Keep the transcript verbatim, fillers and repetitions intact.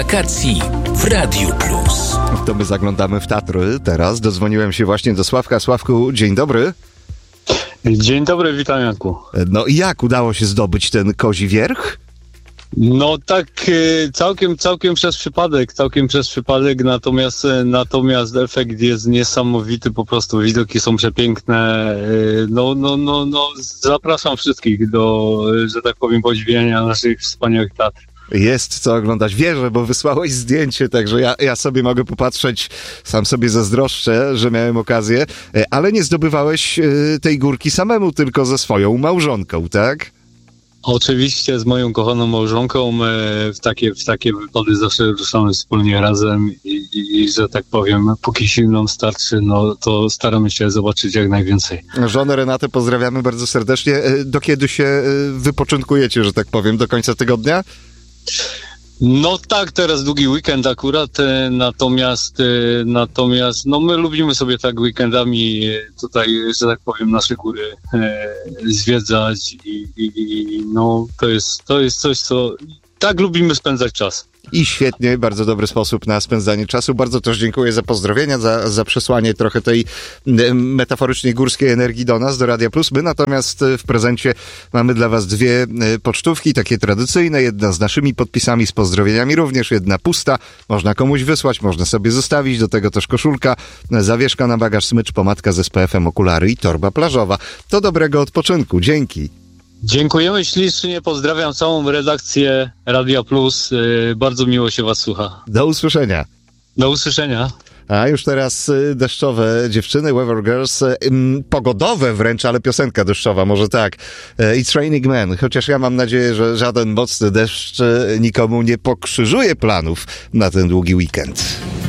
Wakacji w Radiu Plus. To my zaglądamy w Tatry. Teraz dodzwoniłem się właśnie do Sławka. Sławku, dzień dobry. Dzień dobry, witam Janku. No i jak udało się zdobyć ten Kozi Wierch? No tak całkiem, całkiem przez przypadek, całkiem przez przypadek, natomiast, natomiast efekt jest niesamowity, po prostu widoki są przepiękne. No, no, no, no, zapraszam wszystkich do, że tak powiem, podziwiania naszych wspaniałych Tatr. Jest co oglądać. Wierzę, bo wysłałeś zdjęcie, także ja, ja sobie mogę popatrzeć, sam sobie zazdroszczę, że miałem okazję, ale nie zdobywałeś tej górki samemu, tylko ze swoją małżonką, tak? Oczywiście z moją kochaną małżonką w takie, w takie wypady zawsze ruszamy wspólnie razem i, i, i że tak powiem, póki sił nam starczy, no to staramy się zobaczyć jak najwięcej. Żonę Renatę pozdrawiamy bardzo serdecznie. Do kiedy się wypoczynkujecie, że tak powiem, do końca tygodnia? No tak, teraz długi weekend akurat, natomiast natomiast no my lubimy sobie tak weekendami tutaj, że tak powiem, nasze góry e, zwiedzać i, i, i no to jest, to jest coś, co tak lubimy spędzać czas. I świetnie, bardzo dobry sposób na spędzanie czasu. Bardzo też dziękuję za pozdrowienia, za, za przesłanie trochę tej metaforycznie górskiej energii do nas, do Radia Plus. My natomiast w prezencie mamy dla was dwie pocztówki, takie tradycyjne. Jedna z naszymi podpisami, z pozdrowieniami również, jedna pusta. Można komuś wysłać, można sobie zostawić, do tego też koszulka, zawieszka na bagaż, smycz, pomadka z S P F-em, okulary i torba plażowa. To dobrego odpoczynku. Dzięki. Dziękujemy ślicznie, pozdrawiam całą redakcję Radia Plus. Bardzo miło się was słucha. Do usłyszenia. Do usłyszenia. A już teraz deszczowe dziewczyny, Weather Girls, pogodowe wręcz, ale piosenka deszczowa, może tak. It's Raining Men, chociaż ja mam nadzieję, że żaden mocny deszcz nikomu nie pokrzyżuje planów na ten długi weekend.